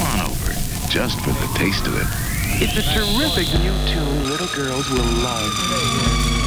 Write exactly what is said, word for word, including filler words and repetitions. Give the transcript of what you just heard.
on over, just for the taste of it. It's a terrific new tune little girls will love.